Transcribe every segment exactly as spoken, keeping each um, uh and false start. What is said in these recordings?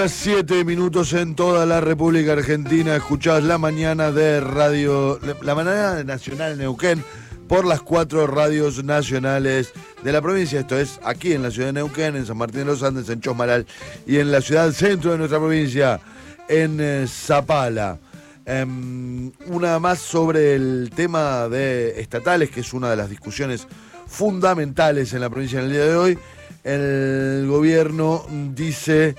Siete minutos en toda la República Argentina. Escuchás la mañana de radio, la mañana nacional en Neuquén por las cuatro radios nacionales de la provincia. Esto es aquí en la ciudad de Neuquén, en San Martín de los Andes, en Chosmalal y en la ciudad centro de nuestra provincia, en eh, Zapala. Eh, una más sobre el tema de estatales, que es una de las discusiones fundamentales en la provincia en el día de hoy. El gobierno dice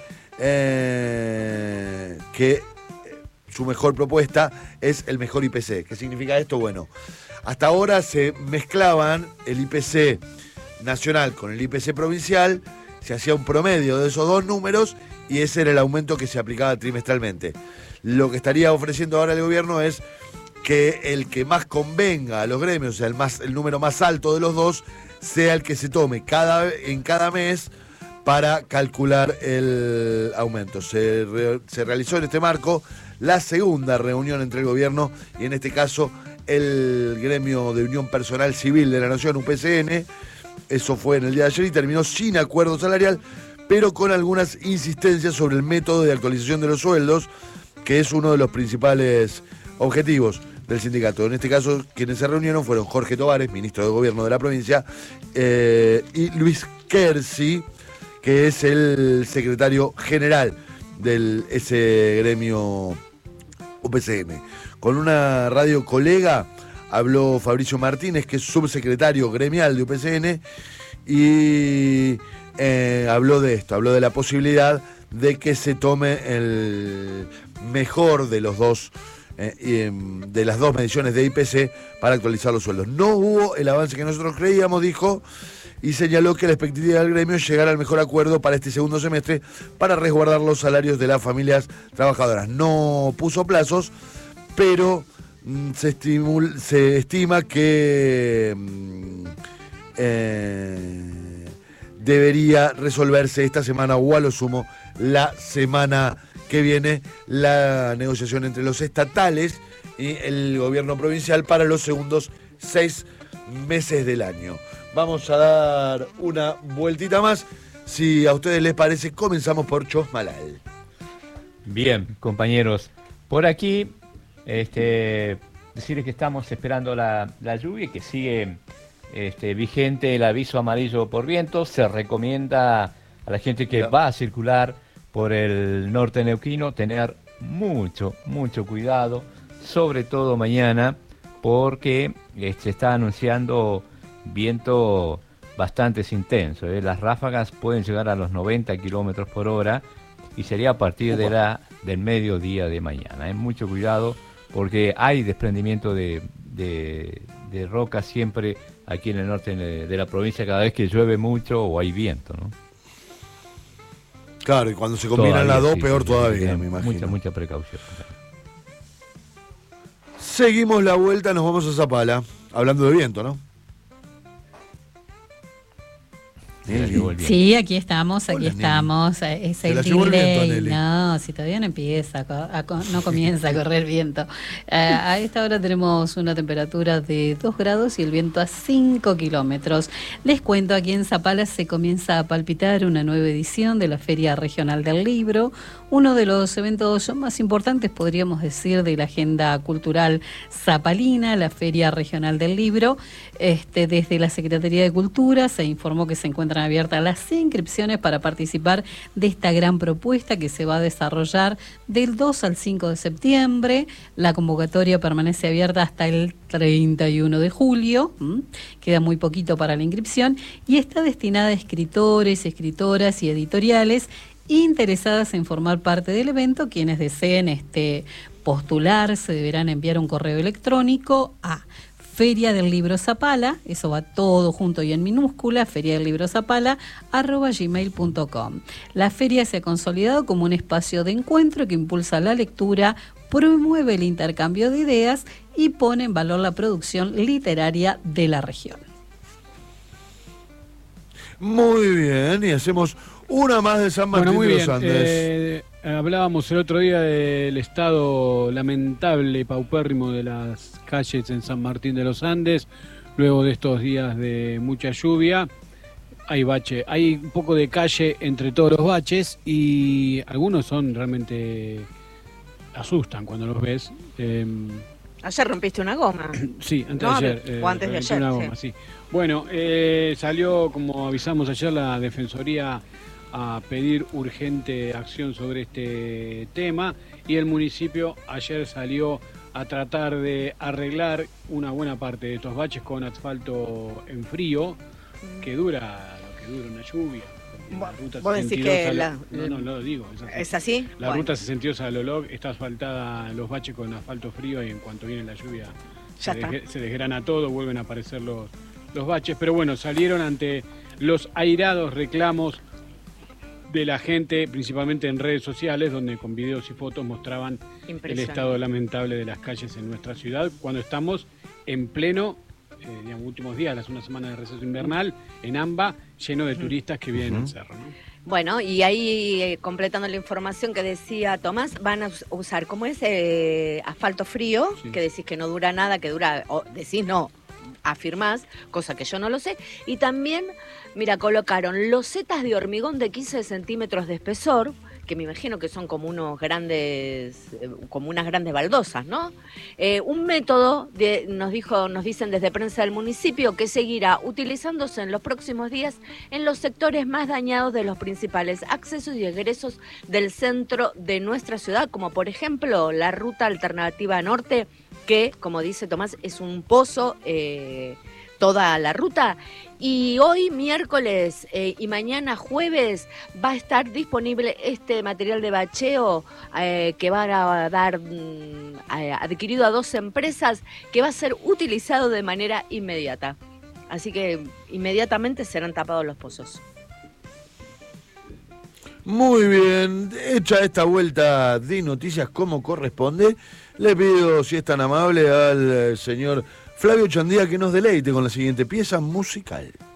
Eh, que su mejor propuesta es el mejor I P C. ¿Qué significa esto? Bueno, hasta ahora se mezclaban el I P C nacional con el I P C provincial, se hacía un promedio de esos dos números y ese era el aumento que se aplicaba trimestralmente. Lo que estaría ofreciendo ahora el gobierno es que el que más convenga a los gremios, o sea, el, más, el número más alto de los dos, sea el que se tome cada, en cada mes para calcular el aumento. Se, re, se realizó en este marco la segunda reunión entre el gobierno y en este caso el gremio de Unión Personal Civil de la Nación, U P C N. Eso fue en el día de ayer y terminó sin acuerdo salarial, pero con algunas insistencias sobre el método de actualización de los sueldos, que es uno de los principales objetivos del sindicato. En este caso, quienes se reunieron fueron Jorge Tovares, ministro de Gobierno de la provincia, eh, y Luis Kersi, que es el secretario general de ese gremio U P C N. Con una radio colega habló Fabricio Martínez, que es subsecretario gremial de U P C N, y eh, habló de esto, habló de la posibilidad de que se tome el mejor de los dos, eh, de las dos mediciones de I P C para actualizar los sueldos. No hubo el avance que nosotros creíamos, dijo, y señaló que la expectativa del gremio es llegar al mejor acuerdo para este segundo semestre para resguardar los salarios de las familias trabajadoras. No puso plazos, pero mmm, se, estimul, se estima que mmm, eh, debería resolverse esta semana o a lo sumo la semana que viene la negociación entre los estatales y el gobierno provincial para los segundos seis meses del año. Vamos a dar una vueltita más. Si a ustedes les parece, comenzamos por Chosmalal. Bien, compañeros. Por aquí, este, decirles que estamos esperando la, la lluvia y que sigue este, vigente el aviso amarillo por viento. Se recomienda a la gente que va a circular por el norte neuquino tener mucho, mucho cuidado, sobre todo mañana, porque se está anunciando viento bastante intenso, ¿eh? Las ráfagas pueden llegar a los noventa kilómetros por hora y sería a partir de la, del mediodía de mañana. ¿eh? Mucho cuidado porque hay desprendimiento de, de, de rocas siempre aquí en el norte de la provincia cada vez que llueve mucho o hay viento, ¿no? Claro, y cuando se combinan las dos, sí, peor sí, todavía, sí, me imagino. Mucha, mucha precaución. Seguimos la vuelta, nos vamos a Zapala, hablando de viento, ¿no? Sí, aquí estamos, aquí Hola, estamos. Es el delay. No, si todavía no empieza, a, a, no comienza a correr viento. Uh, a esta hora tenemos una temperatura de dos grados y el viento a cinco kilómetros. Les cuento, aquí en Zapala se comienza a palpitar una nueva edición de la Feria Regional del Libro, uno de los eventos más importantes, podríamos decir, de la agenda cultural zapalina, la Feria Regional del Libro. Este, desde la Secretaría de Cultura se informó que se encuentran abiertas las inscripciones para participar de esta gran propuesta que se va a desarrollar del dos al cinco de septiembre. La convocatoria permanece abierta hasta el treinta y uno de julio, ¿Mm? Queda muy poquito para la inscripción, y está destinada a escritores, escritoras y editoriales interesadas en formar parte del evento. Quienes deseen este, postularse deberán enviar un correo electrónico a Feria del Libro Zapala, eso va todo junto y en minúscula, feria del libro zapala arroba gmail punto com. La feria se ha consolidado como un espacio de encuentro que impulsa la lectura, promueve el intercambio de ideas y pone en valor la producción literaria de la región. Muy bien, y hacemos una más de San Martín bueno, muy de los bien. Andes. Eh, hablábamos el otro día del estado lamentable y paupérrimo de las calles en San Martín de los Andes, luego de estos días de mucha lluvia. hay bache, hay un poco de calle entre todos los baches y algunos son realmente asustan cuando los ves. Eh, Ayer rompiste una goma. Sí, antes no, de ayer. Eh, o antes de ayer. Una goma, sí. Sí. Bueno, eh, salió, como avisamos ayer, la Defensoría a pedir urgente acción sobre este tema y el municipio ayer salió a tratar de arreglar una buena parte de estos baches con asfalto en frío, que dura lo que dura una lluvia. La ruta ¿Vos decís que la, no, no, no lo digo. Es así. ¿Es así? La bueno. ruta sesenta y dos a Lolog está asfaltada, los baches con asfalto frío y en cuanto viene la lluvia se, desg se desgrana todo, vuelven a aparecer los, los baches. Pero bueno, salieron ante los airados reclamos de la gente, principalmente en redes sociales, donde con videos y fotos mostraban el estado lamentable de las calles en nuestra ciudad, cuando estamos en pleno, eh, digamos, últimos días, las una semana de receso invernal, en AMBA, lleno de turistas que vienen uh-huh. al cerro, ¿no? Bueno, y ahí, eh, completando la información que decía Tomás, van a usar, como es eh, asfalto frío, sí. que decís que no dura nada, que dura, o decís no, afirmás, cosa que yo no lo sé, y también, mira, colocaron losetas de hormigón de quince centímetros de espesor, que me imagino que son como unos grandes, como unas grandes baldosas, ¿no? Eh, un método, de, nos dijo, nos dicen desde prensa del municipio, que seguirá utilizándose en los próximos días en los sectores más dañados de los principales accesos y egresos del centro de nuestra ciudad, como por ejemplo la ruta alternativa norte, que, como dice Tomás, es un pozo eh, toda la ruta. Y hoy, miércoles eh, y mañana, jueves, va a estar disponible este material de bacheo eh, que va a dar mm, adquirido a dos empresas, que va a ser utilizado de manera inmediata. Así que inmediatamente serán tapados los pozos. Muy bien, hecha esta vuelta de noticias como corresponde, le pido, si es tan amable, al señor Flavio Chandía que nos deleite con la siguiente pieza musical.